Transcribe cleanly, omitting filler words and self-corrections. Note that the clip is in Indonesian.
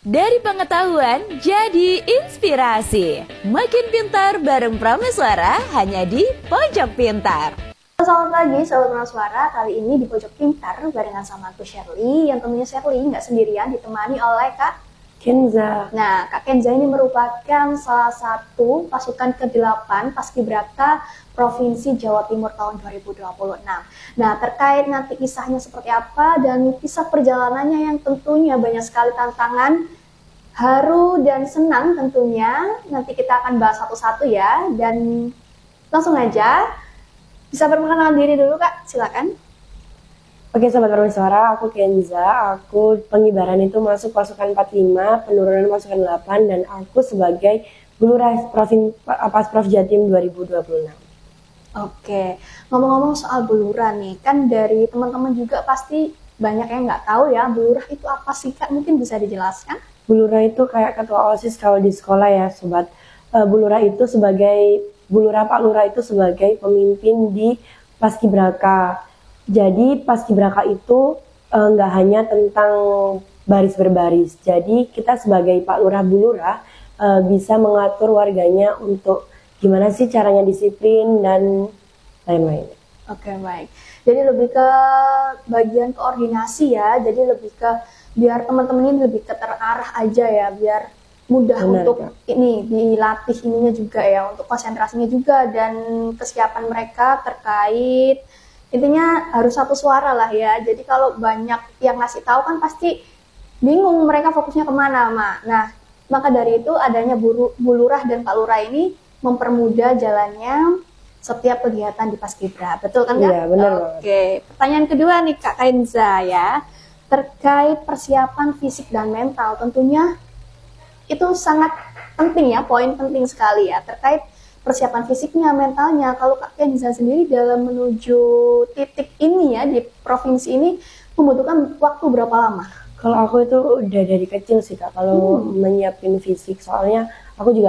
Dari pengetahuan jadi inspirasi. Makin pintar bareng Prameswara hanya di Pojok Pintar. Selamat pagi Sobat Prameswara, kali ini di Pojok Pintar barengan sama aku Shirley, yang tentunya Shirley nggak sendirian, ditemani oleh Kak Kenza. Nah, Kak Kenza ini merupakan salah satu pasukan ke-8 Paskibraka Provinsi Jawa Timur tahun 2026. Nah, terkait nanti kisahnya seperti apa dan kisah perjalanannya yang tentunya banyak sekali tantangan, haru dan senang tentunya, nanti kita akan bahas satu-satu ya. Dan langsung aja, bisa perkenalkan diri dulu Kak, silakan. Oke Sobat Prameswara, aku Kenza, aku pengibaran itu masuk pasukan 45, penurunan pasukan 8, dan aku sebagai Bulurah Pasprov Jatim 2026. Oke, ngomong-ngomong soal Bulurah nih, kan dari teman-teman juga pasti banyak yang nggak tahu ya, Bulurah itu apa sih Kak? Mungkin bisa dijelaskan? Bulurah itu kayak ketua OSIS kalau di sekolah ya Sobat. Bulurah itu sebagai, Pak Lurah itu sebagai pemimpin di Paskibraka. Jadi Paskibraka itu nggak hanya tentang baris berbaris. Jadi kita sebagai Pak Lurah Bulurah bisa mengatur warganya untuk gimana sih caranya disiplin dan lain-lain. Oke, baik. Jadi lebih ke bagian koordinasi ya. Jadi lebih ke biar teman-teman ini lebih ke terarah aja ya, biar mudah. Benar, untuk ya. Ini dilatih ininya juga ya, untuk konsentrasinya juga dan kesiapan mereka terkait. Intinya harus satu suara lah ya. Jadi kalau banyak yang ngasih tahu kan pasti bingung mereka fokusnya kemana, Ma. Nah, maka dari itu adanya Bulurah dan Pak Lurah ini mempermudah jalannya setiap kegiatan di Paskibra. Betul kan Kak? Iya, benar. Oke. Pertanyaan kedua nih Kak Kenza ya. Terkait persiapan fisik dan mental, tentunya itu sangat penting ya, poin penting sekali ya. Terkait persiapan fisiknya, mentalnya, kalau Kak Kenza sendiri dalam menuju titik ini ya, di provinsi ini membutuhkan waktu berapa lama? Kalau aku itu udah dari kecil sih Kak, kalau menyiapin fisik, soalnya aku juga